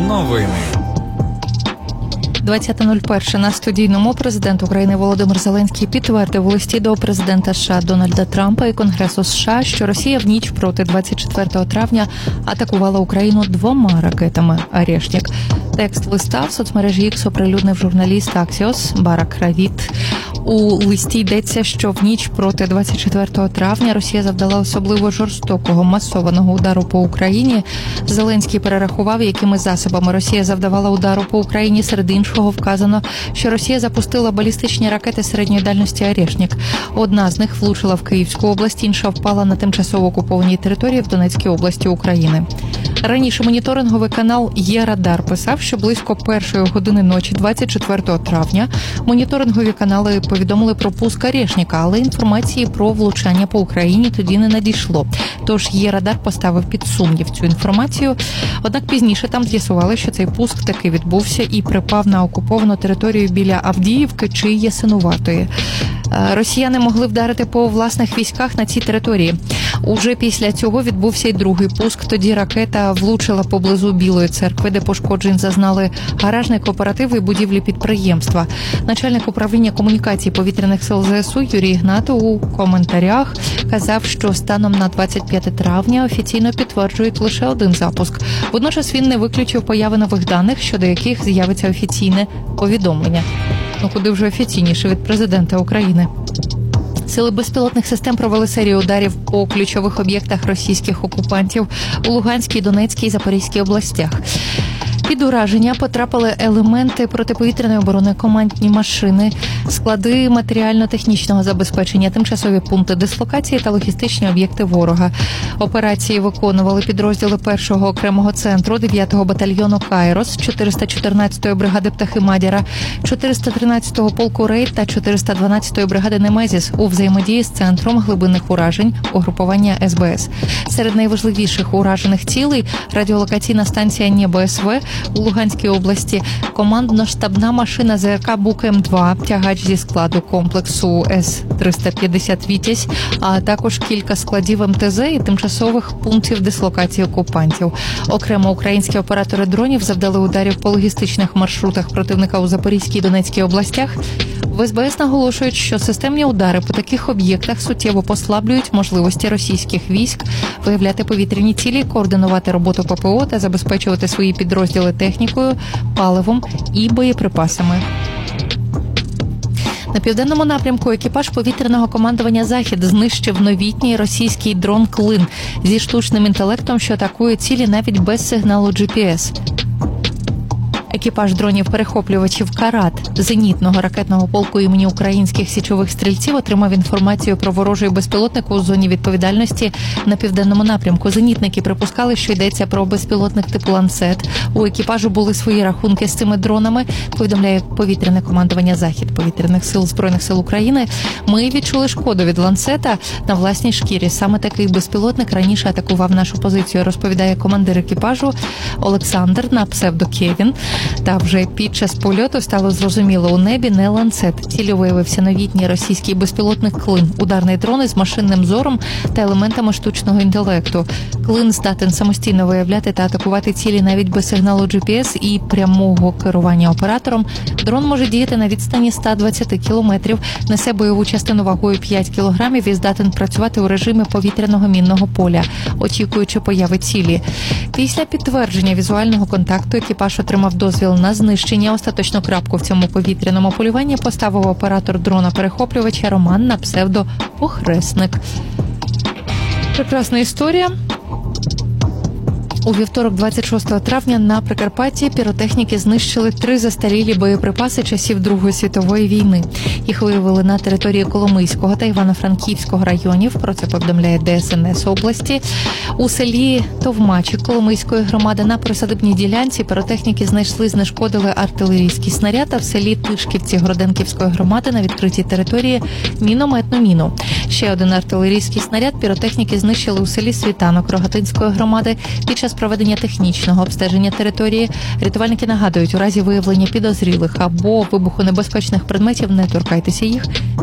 Новини. 20.01 на студійному президент України Володимир Зеленський підтвердив у листі до президента США Дональда Трампа і Конгресу США, що Росія в ніч проти 24 травня атакувала Україну 2 ракетами «Орешник». Текст листа в соцмережі X оприлюднив журналіст Axios Барак Равіт. У листі йдеться, що в ніч проти 24 травня Росія завдала особливо жорстокого масованого удару по Україні. Зеленський перерахував, якими засобами Росія завдавала удару по Україні. Серед іншого вказано, що Росія запустила балістичні ракети середньої дальності «Орешник». Одна з них влучила в Київську область, інша впала на тимчасово окупованій території в Донецькій області України. Раніше моніторинговий канал «Є-Радар» писав, що близько 1-ї години ночі 24 травня моніторингові канали повідомили про пуск «Орешника», але інформації про влучання по Україні тоді не надійшло. Тож «Є-Радар» поставив під сумнів цю інформацію. Однак пізніше там з'ясували, що цей пуск таки відбувся і припав на окуповану територію біля Авдіївки чи Ясинуватої. Росіяни могли вдарити по власних військах на цій території. Уже після цього відбувся й другий пуск. Тоді ракета влучила поблизу Білої церкви, де пошкоджень зазнали гаражний кооператив і будівлі підприємства. Начальник управління комунікації повітряних сил ЗСУ Юрій Ігнатов у коментарях казав, що станом на 25 травня офіційно підтверджують лише один запуск. Водночас він не виключив появи нових даних, щодо яких з'явиться офіційне повідомлення. Куди вже офіційніше від президента України. Сили безпілотних систем провели серію ударів по ключових об'єктах російських окупантів у Луганській, Донецькій і Запорізькій областях. Під ураження потрапили елементи протиповітряної оборони, командні машини, склади матеріально-технічного забезпечення, тимчасові пункти дислокації та логістичні об'єкти ворога. Операції виконували підрозділи 1-го окремого центру, 9-го батальйону «Кайрос», 414-ї бригади «Птахи Мадяра», 413-го полку «Рейд» та 412-ї бригади «Немезіс» у взаємодії з центром глибинних уражень угрупування СБС. Серед найважливіших уражених цілей – радіолокаційна станція «Небо-СВ» у Луганській області, командно-штабна машина ЗРК «Бук-М2», тягач зі складу комплексу С-350 «Вітязь», а також кілька складів МТЗ і тимчасових пунктів дислокації окупантів. Окремо українські оператори дронів завдали ударів по логістичних маршрутах противника у Запорізькій і Донецькій областях. В СБС наголошують, що системні удари по таких об'єктах суттєво послаблюють можливості російських військ виявляти повітряні цілі, координувати роботу ППО та забезпечувати свої підрозділи технікою, паливом і боєприпасами. На південному напрямку екіпаж повітряного командування «Захід» знищив новітній російський дрон «Клин» зі штучним інтелектом, що атакує цілі навіть без сигналу GPS. Екіпаж дронів-перехоплювачів «Карат» зенітного ракетного полку імені українських січових стрільців отримав інформацію про ворожий безпілотник у зоні відповідальності на південному напрямку. Зенітники припускали, що йдеться про безпілотник типу «Ланцет». У екіпажу були свої рахунки з цими дронами, повідомляє повітряне командування «Захід» повітряних сил Збройних сил України. Ми відчули шкоду від «Ланцета» на власній шкірі. Саме такий безпілотник раніше атакував нашу позицію, розповідає командир екіпажу Олександр на псевдо Кевін. Та вже під час польоту стало зрозуміло, у небі не «Ланцет». Ціллю виявився новітній російський безпілотник «Клин» – ударний дрон із машинним зором та елементами штучного інтелекту. «Клин» здатен самостійно виявляти та атакувати цілі навіть без сигналу GPS і прямого керування оператором. Дрон може діяти на відстані 120 кілометрів, несе бойову частину вагою 5 кілограмів і здатен працювати у режимі повітряного мінного поля, очікуючи появи цілі. Після підтвердження візуального контакту екіпаж отримав дозвіл на знищення. Остаточну крапку в цьому повітряному полюванні поставив оператор дрона-перехоплювача Роман на псевдо «Похресник». Прекрасна історія. У вівторок, 26 травня, на Прикарпатті піротехніки знищили 3 застарілі боєприпаси часів Другої світової війни. Їх виявили на території Коломийського та Івано-Франківського районів, про це повідомляє ДСНС області. У селі Товмачі Коломийської громади на присадибній ділянці піротехніки знешкодили артилерійський снаряд, а в селі Тишківці Гроденківської громади на відкритій території мінометну міну. Ще один артилерійський снаряд піротехніки знищили у селі Світанок Рогатинської громади під час проведення технічного обстеження території. Рятувальники нагадують, у разі виявлення підозрілих або вибухонебезпечних предметів не торкайтеся їх.